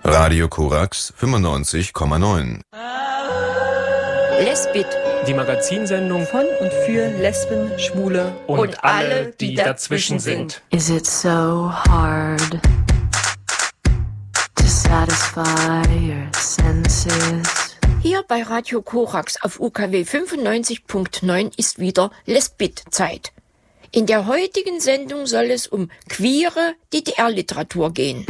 Radio Korax 95,9. Lesbit, die Magazinsendung von und für Lesben, Schwule und alle, die dazwischen sind. Is it so hard to satisfy your senses? Hier bei Radio Korax auf UKW 95.9 ist wieder Lesbit-Zeit. In der heutigen Sendung soll es um queere DDR-Literatur gehen.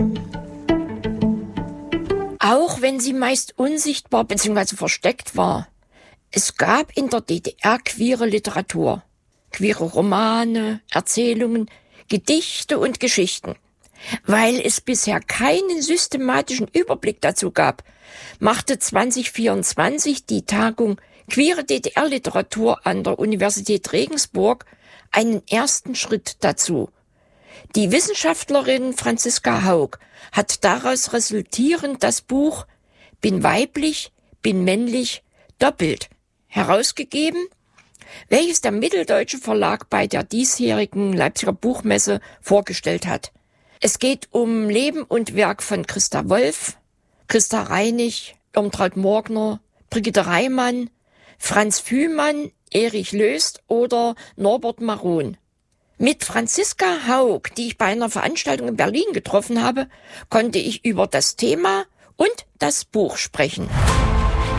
Auch wenn sie meist unsichtbar bzw. versteckt war, es gab in der DDR queere Literatur, queere Romane, Erzählungen, Gedichte und Geschichten. Weil es bisher keinen systematischen Überblick dazu gab, machte 2024 die Tagung Queere DDR-Literatur an der Universität Regensburg einen ersten Schritt dazu. Die Wissenschaftlerin Franziska Haug hat daraus resultierend das Buch Bin weiblich, bin männlich, doppelt herausgegeben, welches der Mitteldeutsche Verlag bei der diesjährigen Leipziger Buchmesse vorgestellt hat. Es geht um Leben und Werk von Christa Wolf, Christa Reinig, Irmtraut Morgner, Brigitte Reimann, Franz Fühmann, Erich Löst oder Norbert Maron. Mit Franziska Haug, die ich bei einer Veranstaltung in Berlin getroffen habe, konnte ich über das Thema und das Buch sprechen.